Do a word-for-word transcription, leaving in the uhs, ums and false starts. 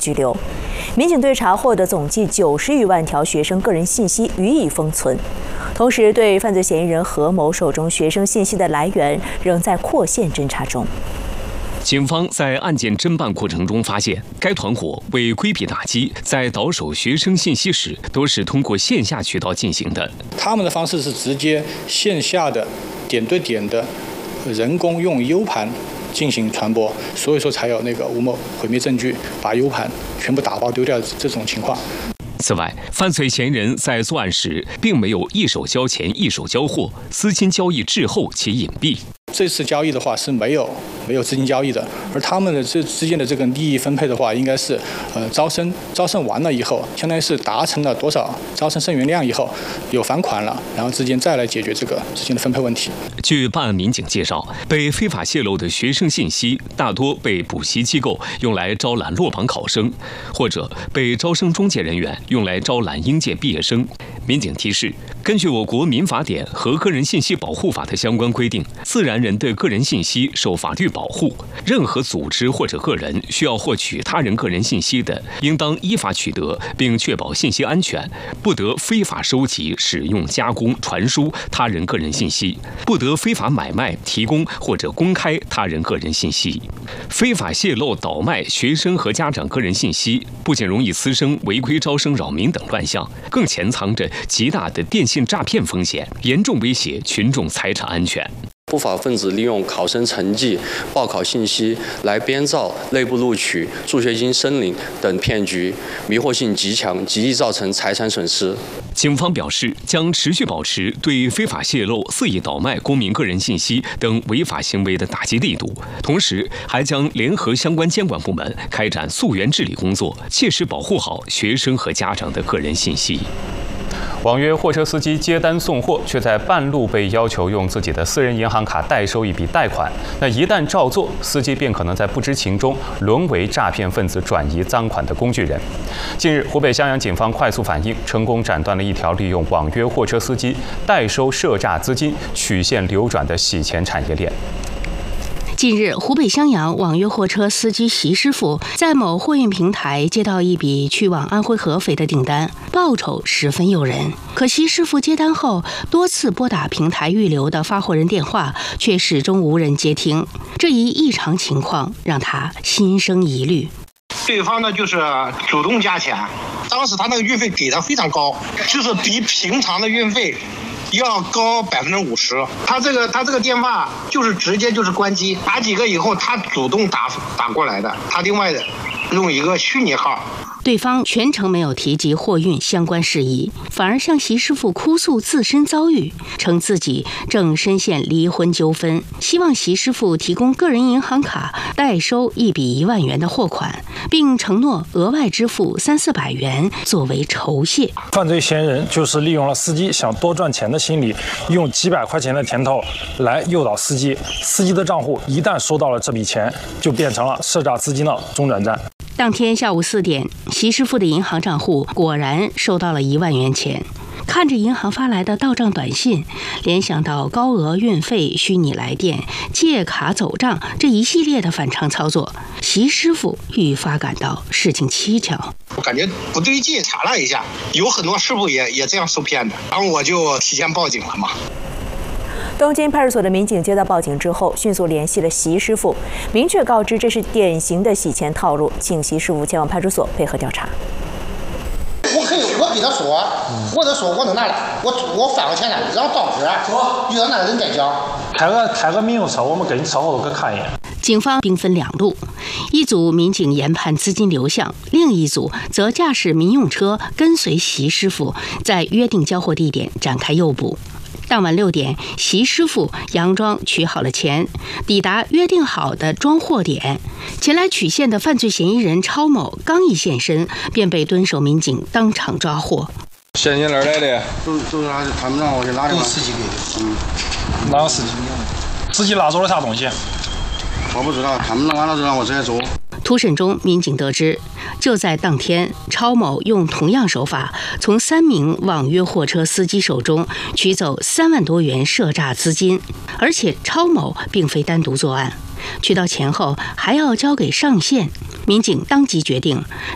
拘留。民警对查获的总计九十余万条学生个人信息予以封存，同时对犯罪嫌疑人何某手中学生信息的来源仍在扩线侦查中。 警方在案件侦办过程中发现，该团伙为规避打击，在倒手学生信息时都是通过线下渠道进行的。 他们的方式是直接线下的点对点的人工用 U 盘进行传播，所以说才有那个吴某毁灭证据，把 U 盘全部打包丢掉这种情况。 此外，犯罪嫌疑人在作案时并没有一手交钱一手交货，资金交易滞后且隐蔽。 这次交易的话是没有没有资金交易的，而他们的这之间的这个利益分配的话，应该是呃招生招生完了以后，相当于是达成了多少招生生源量以后，有返款了，然后之间再来解决这个之间的分配问题。 据办案民警介绍，被非法泄露的学生信息大多被补习机构用来招揽落榜考生，或者被招生中介人员用来招揽应届毕业生。民警提示，根据我国民法典和个人信息保护法的相关规定，自然人的个人信息受法律保护，任何组织或者个人需要获取他人个人信息的，应当依法取得，并确保信息安全，不得非法收集、使用、加工、传输他人个人信息，不得非法买卖、提供或者公开他人个人信息。非法泄露、倒卖学生和家长个人信息，不仅容易滋生违规招生、扰民等乱象，更潜藏着极大的电信诈骗风险，严重威胁群众财产安全。 不法分子利用考生成绩、报考信息来编造内部录取、助学金申领等骗局，迷惑性极强，极易造成财产损失。 警方表示，将持续保持对非法泄露、肆意倒卖公民个人信息等违法行为的打击力度，同时还将联合相关监管部门开展溯源治理工作，切实保护好学生和家长的个人信息。 网约货车司机接单送货，却在半路被要求用自己的私人银行卡代收一笔贷款。那一旦照做，司机便可能在不知情中沦为诈骗分子转移赃款的工具人。近日，湖北襄阳警方快速反应，成功斩断了一条利用网约货车司机代收赊诈资金、曲线流转的洗钱产业链。 近日，湖北襄阳网约货车司机席师傅在某货运平台接到一笔去往安徽合肥的订单，报酬十分诱人。可席师傅接单后，多次拨打平台预留的发货人电话，却始终无人接听。这一异常情况让他心生疑虑。 对方呢就是主动加钱，当时他那个运费给的非常高，就是比平常的运费要高百分之五十。他这个他这个电话就是直接就是关机，打几个以后他主动打打过来的，他另外的用一个虚拟号。 对方全程没有提及货运相关事宜，反而向席师傅哭诉自身遭遇，称自己正深陷离婚纠纷，希望席师傅提供个人银行卡代收一笔一万元的货款，并承诺额外支付三四百元作为酬谢。 犯罪嫌疑人就是利用了司机想多赚钱的心理，用几百块钱的甜头来诱导司机，司机的账户一旦收到了这笔钱，就变成了赊诈资金的中转站。 当天下午四点，席师傅的银行账户果然收到了一万元钱。看着银行发来的到账短信，联想到高额运费、虚拟来电、借卡走账这一系列的反常操作，席师傅愈发感到事情蹊跷。 我感觉不对劲，查了一下，有很多师傅也也这样受骗的，然后我就提前报警了嘛。 东京派出所的民警接到报警之后，迅速联系了席师傅，明确告知这是典型的洗钱套路，请席师傅前往派出所配合调查。 我可以，我给他说，我的说我能拿来，我我返个钱来，然后到时遇到那个人再交。 开个开个民用车，我们跟车后头去看一眼。 警方兵分两路，一组民警研判资金流向，另一组则驾驶民用车跟随席师傅，在约定交货地点展开诱捕。当晚六点，席师傅佯装取好了钱，抵达约定好的装货点。前来取现的犯罪嫌疑人超某刚一现身，便被蹲守民警当场抓获。 现金哪儿来的？ 都都是他们让我去拿的。都司机给的。嗯， 哪个司机？司机拿走了啥东西？ 我不知道，他们弄完了就让我直接走。 突审中，民警得知，就在当天，超某用同样手法从三名网约货车司机手中取走三万多元赊诈资金，而且超某并非单独作案，取到钱后还要交给上线。民警当即决定